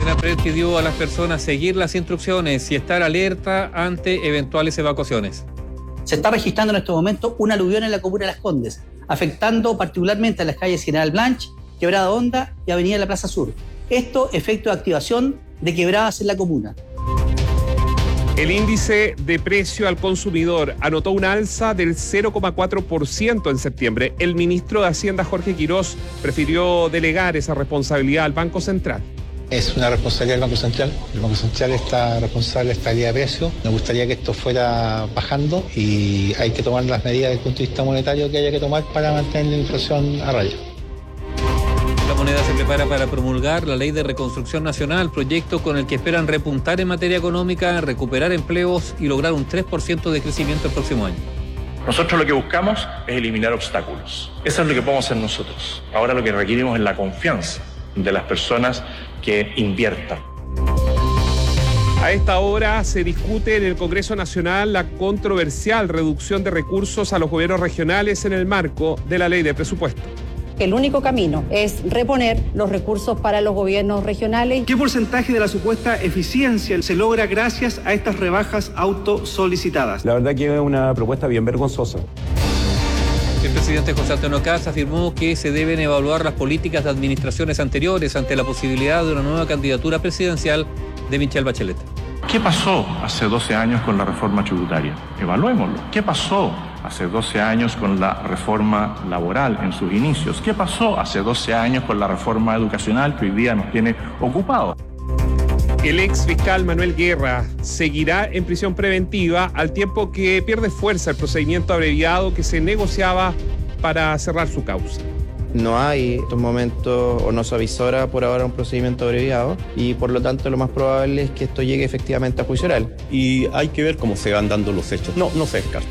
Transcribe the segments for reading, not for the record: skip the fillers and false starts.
SENAPRED pidió a las personas seguir las instrucciones y estar alerta ante eventuales evacuaciones. Se está registrando en estos momentos una aluvión en la comuna de Las Condes, afectando particularmente a las calles General Blanch, Quebrada Honda y Avenida de la Plaza Sur. Esto efecto de activación de quebradas en la comuna. El índice de precio al consumidor anotó un alza del 0,4% en septiembre. El ministro de Hacienda, Jorge Quirós, prefirió delegar esa responsabilidad al Banco Central. Es una responsabilidad del Banco Central. El Banco Central está responsable de la estabilidad de precios. Nos gustaría que esto fuera bajando y hay que tomar las medidas desde el punto de vista monetario que haya que tomar para mantener la inflación a raya. La moneda se prepara para promulgar la Ley de Reconstrucción Nacional, proyecto con el que esperan repuntar en materia económica, recuperar empleos y lograr un 3% de crecimiento el próximo año. Nosotros lo que buscamos es eliminar obstáculos. Eso es lo que podemos hacer nosotros. Ahora lo que requerimos es la confianza de las personas que inviertan. A esta hora se discute en el Congreso Nacional la controversial reducción de recursos a los gobiernos regionales en el marco de la Ley de Presupuesto. El único camino es reponer los recursos para los gobiernos regionales. ¿Qué porcentaje de la supuesta eficiencia se logra gracias a estas rebajas autosolicitadas? La verdad que es una propuesta bien vergonzosa. El presidente José Antonio Kast afirmó que se deben evaluar las políticas de administraciones anteriores ante la posibilidad de una nueva candidatura presidencial de Michelle Bachelet. ¿Qué pasó hace 12 años con la reforma tributaria? Evaluémoslo. ¿Qué pasó hace 12 años con la reforma laboral en sus inicios? ¿Qué pasó hace 12 años con la reforma educacional que hoy día nos tiene ocupados? El ex fiscal Manuel Guerra seguirá en prisión preventiva al tiempo que pierde fuerza el procedimiento abreviado que se negociaba para cerrar su causa. No hay en estos momentos o no se avisora por ahora un procedimiento abreviado y por lo tanto lo más probable es que esto llegue efectivamente a juicio oral. Y hay que ver cómo se van dando los hechos. No se descarta.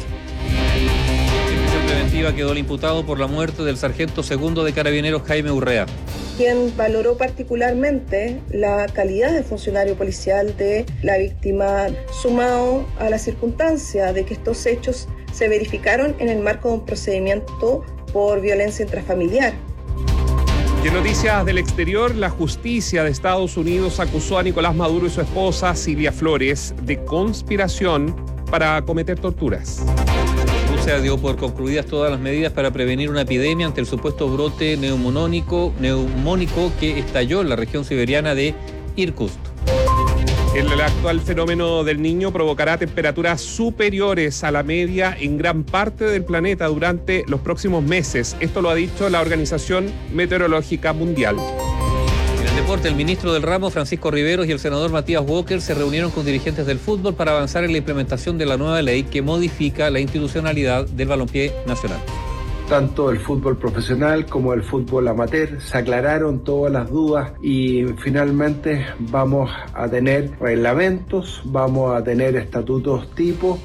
En prisión preventiva quedó el imputado por la muerte del sargento segundo de Carabineros Jaime Urrea, quien valoró particularmente la calidad de funcionario policial de la víctima, sumado a la circunstancia de que estos hechos se verificaron en el marco de un procedimiento por violencia intrafamiliar. Y en noticias del exterior, la justicia de Estados Unidos acusó a Nicolás Maduro y su esposa Silvia Flores de conspiración para cometer torturas. Rusia dio por concluidas todas las medidas para prevenir una epidemia ante el supuesto brote neumónico que estalló en la región siberiana de Irkutsk. El actual fenómeno del Niño provocará temperaturas superiores a la media en gran parte del planeta durante los próximos meses. Esto lo ha dicho la Organización Meteorológica Mundial. En el deporte, el ministro del ramo, Francisco Riveros, y el senador Matías Walker se reunieron con dirigentes del fútbol para avanzar en la implementación de la nueva ley que modifica la institucionalidad del balompié nacional. Tanto el fútbol profesional como el fútbol amateur, se aclararon todas las dudas y finalmente vamos a tener reglamentos, vamos a tener estatutos tipo.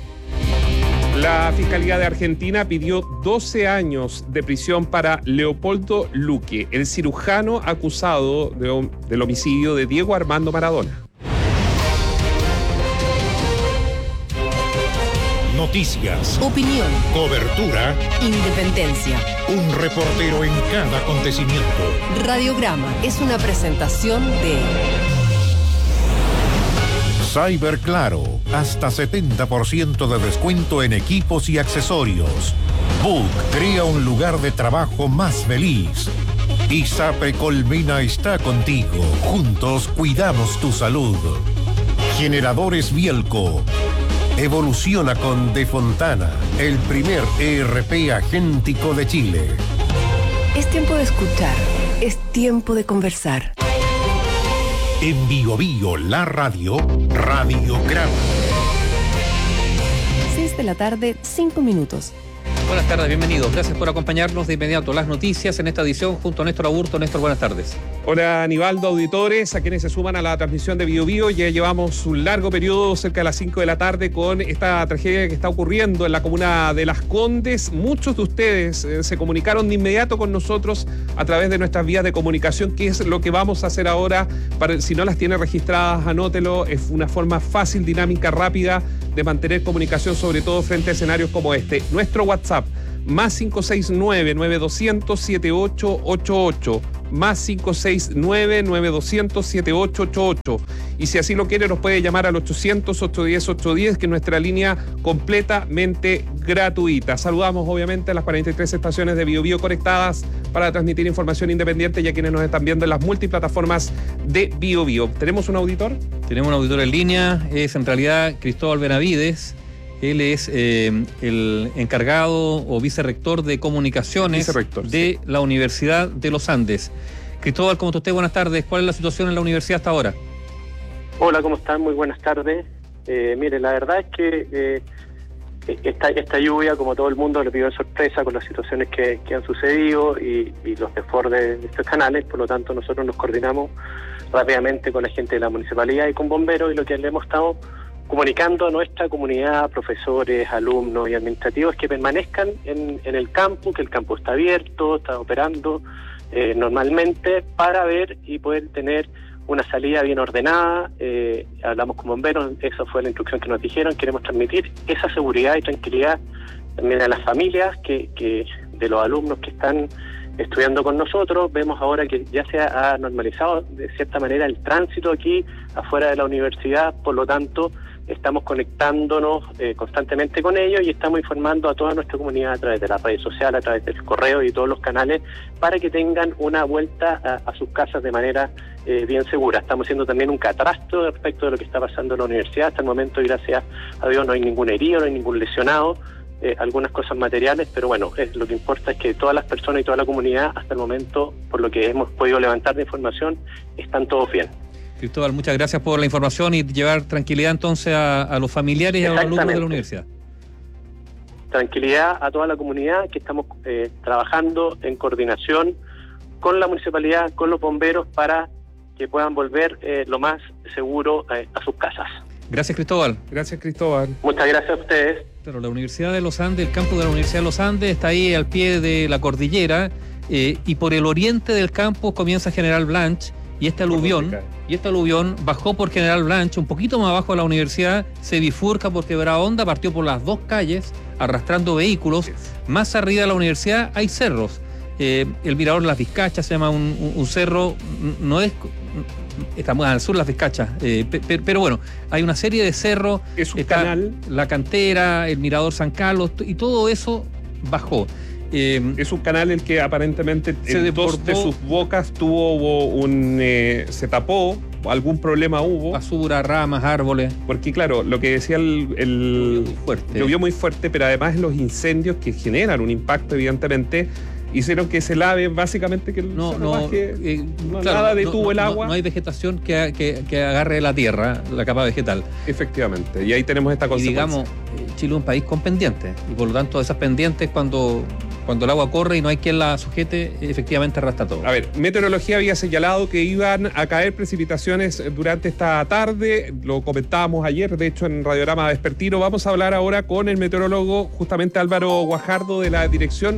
La Fiscalía de Argentina pidió 12 años de prisión para Leopoldo Luque, el cirujano acusado del homicidio de Diego Armando Maradona. Noticias, opinión, cobertura, independencia. Un reportero en cada acontecimiento. Radiograma es una presentación de Cyberclaro, hasta 70% de descuento en equipos y accesorios. Book crea un lugar de trabajo más feliz. ISAPRE Colmena está contigo. Juntos cuidamos tu salud. Generadores Bielco. Evoluciona con De Fontana, el primer ERP agéntico de Chile. Es tiempo de escuchar, es tiempo de conversar. En Bio Bio, la radio, Radiograma. 6 de la tarde, 5 minutos. Buenas tardes, bienvenidos. Gracias por acompañarnos de inmediato. Las noticias en esta edición junto a Néstor Aburto. Néstor, buenas tardes. Hola, Aníbaldo, auditores, a quienes se suman a la transmisión de Bio Bio. Ya llevamos un largo periodo, cerca de las 5 de la tarde, con esta tragedia que está ocurriendo en la comuna de Las Condes. Muchos de ustedes se comunicaron de inmediato con nosotros a través de nuestras vías de comunicación, que es lo que vamos a hacer ahora. Si no las tiene registradas, anótelo. Es una forma fácil, dinámica, rápida de mantener comunicación, sobre todo frente a escenarios como este. Nuestro WhatsApp, más 569-9200-7888. más 569-9200-7888. Y si así lo quiere, nos puede llamar al 800-810-810, que es nuestra línea completamente gratuita. Saludamos, obviamente, a las 43 estaciones de Bio Bio conectadas para transmitir información independiente y a quienes nos están viendo en las multiplataformas de Bio Bio. ¿Tenemos un auditor? Tenemos un auditor en línea, es en realidad Cristóbal Benavides. Él es el encargado o vicerrector de comunicaciones de la Universidad de los Andes. Cristóbal, ¿cómo está usted? Buenas tardes. ¿Cuál es la situación en la universidad hasta ahora? Hola, ¿cómo están? Muy buenas tardes. Mire, la verdad es que esta lluvia, como todo el mundo, le pidió sorpresa con las situaciones que han sucedido y los desbordes de estos canales. Por lo tanto, nosotros nos coordinamos rápidamente con la gente de la municipalidad y con bomberos, y lo que le hemos estado comunicando a nuestra comunidad, profesores, alumnos y administrativos, que permanezcan en el campo, que el campo está abierto, está operando normalmente, para ver y poder tener una salida bien ordenada. Hablamos con bomberos, esa fue la instrucción que nos dijeron. Queremos transmitir esa seguridad y tranquilidad también a las familias que de los alumnos que están estudiando con nosotros. Vemos ahora que ya se ha normalizado de cierta manera el tránsito aquí afuera de la universidad, por lo tanto estamos conectándonos constantemente con ellos y estamos informando a toda nuestra comunidad a través de las redes sociales, a través del correo y todos los canales, para que tengan una vuelta a sus casas de manera bien segura. Estamos haciendo también un catastro respecto de lo que está pasando en la universidad. Hasta el momento, gracias a Dios, no hay ningún herido, no hay ningún lesionado, algunas cosas materiales, pero bueno, lo que importa es que todas las personas y toda la comunidad, hasta el momento, por lo que hemos podido levantar de información, están todos bien. Cristóbal, muchas gracias por la información y llevar tranquilidad entonces a los familiares y a los alumnos de la universidad. Tranquilidad a toda la comunidad, que estamos trabajando en coordinación con la municipalidad, con los bomberos, para que puedan volver lo más seguro a sus casas. Gracias, Cristóbal. Gracias, Cristóbal. Muchas gracias a ustedes. Pero la Universidad de los Andes, el campus de la Universidad de los Andes está ahí al pie de la cordillera, y por el oriente del campus comienza General Blanch, y este aluvión bajó por General Blanch, un poquito más abajo de la universidad, se bifurca por Quebrada Honda, partió por las dos calles arrastrando vehículos. Más arriba de la universidad hay cerros. El Mirador Las Vizcachas se llama un cerro, no es... Estamos al sur, Las Vizcachas, pero bueno, hay una serie de cerros. Es un canal. La Cantera, el Mirador San Carlos, y todo eso bajó. Es un canal el que aparentemente en dos de sus bocas se tapó, algún problema hubo. Basura, ramas, árboles. Porque claro, lo que decía llovió muy fuerte, pero además los incendios que generan un impacto, evidentemente, hicieron que se lave básicamente, que nada detuvo el agua. No hay vegetación que agarre la tierra, la capa vegetal. Efectivamente, y ahí tenemos esta consecuencia. Y digamos, Chile es un país con pendientes, y por lo tanto esas pendientes, cuando el agua corre y no hay quien la sujete, efectivamente arrastra todo. A ver, Meteorología había señalado que iban a caer precipitaciones durante esta tarde, lo comentábamos ayer, de hecho, en Radiograma Vespertino. Vamos a hablar ahora con el meteorólogo, justamente Alonso Guajardo, de la Dirección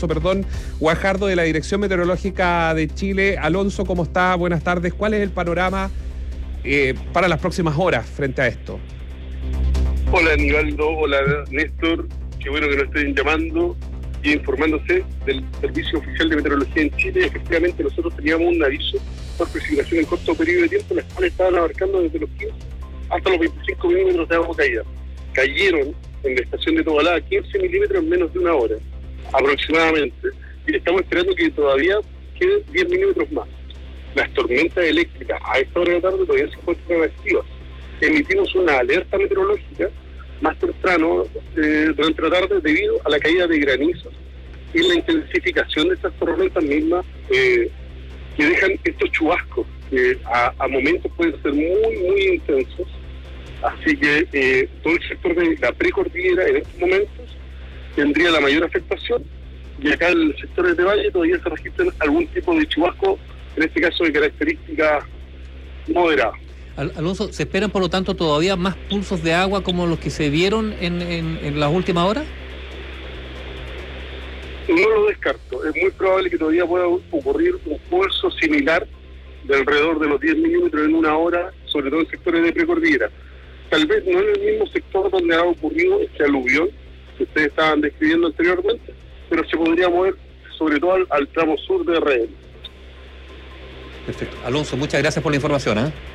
Meteorológica de Chile. Alonso, ¿cómo está? Buenas tardes. ¿Cuál es el panorama para las próximas horas frente a esto? Hola, Aníbaldo. Hola, Néstor. Qué bueno que nos estén llamando y informándose del Servicio Oficial de Meteorología en Chile. Efectivamente, nosotros teníamos un aviso por precipitación en corto periodo de tiempo, las cuales estaban abarcando desde los 15 hasta los 25 milímetros de agua caída. Cayeron en la estación de Tobalá 15 milímetros en menos de una hora, aproximadamente. Y estamos esperando que todavía queden 10 milímetros más. Las tormentas eléctricas a esta hora de la tarde todavía se encuentran activas. Emitimos una alerta meteorológica más temprano durante la tarde debido a la caída de granizos y la intensificación de estas tormentas mismas que dejan estos chubascos que a momentos pueden ser muy, muy intensos. Así que todo el sector de la precordillera en estos momentos tendría la mayor afectación, y acá en el sector de Valle todavía se registran algún tipo de chubasco, en este caso de característica moderada. Alonso, ¿se esperan por lo tanto todavía más pulsos de agua como los que se vieron en las últimas horas? No lo descarto. Es muy probable que todavía pueda ocurrir un pulso similar de alrededor de los 10 milímetros en una hora, sobre todo en sectores de precordillera. Tal vez no en el mismo sector donde ha ocurrido este aluvión que ustedes estaban describiendo anteriormente, pero se podría mover sobre todo al tramo sur de RN. Perfecto. Alonso, muchas gracias por la información.